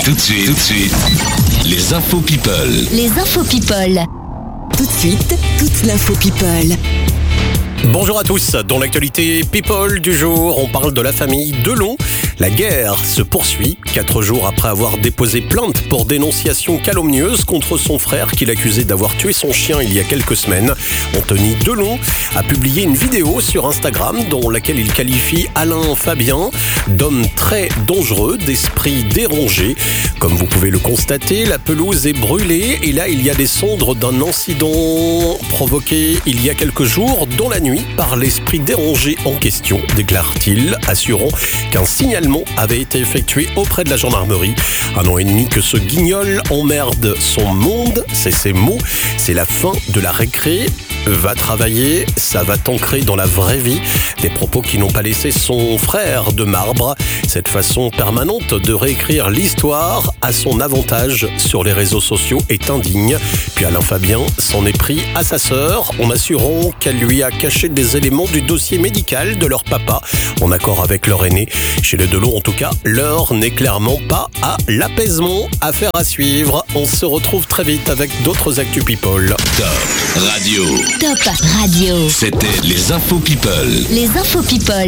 Tout de suite, les infos people. Les infos people. Tout de suite, toute l'info people. Bonjour à tous, dans l'actualité People du jour, on parle de la famille Delon. La guerre se poursuit, 4 jours après avoir déposé plainte pour dénonciation calomnieuse contre son frère qu'il accusait d'avoir tué son chien il y a quelques semaines. Anthony Delon a publié une vidéo sur Instagram dans laquelle il qualifie Alain Fabien d'homme très dangereux, d'esprit dérangé. Comme vous pouvez le constater, la pelouse est brûlée et là il y a des cendres d'un incident provoqué il y a quelques jours dans la nuit par l'esprit dérangé en question, déclare-t-il, assurant qu'un signalement avait été effectué auprès de la gendarmerie. 1 an et demi que ce guignol emmerde son monde, c'est ses mots, c'est la fin de la récré. Va travailler, ça va t'ancrer dans la vraie vie. Des propos qui n'ont pas laissé son frère de marbre. Cette façon permanente de réécrire l'histoire à son avantage sur les réseaux sociaux est indigne. Puis Alain Fabien s'en est pris à sa sœur en assurant qu'elle lui a caché des éléments du dossier médical de leur papa en accord avec leur aîné. Chez les Delon, en tout cas, l'heure n'est clairement pas à l'apaisement. Affaire à suivre. On se retrouve très vite avec d'autres Actu People. Top Radio. Top Radio. C'était les infos people. Les infos people.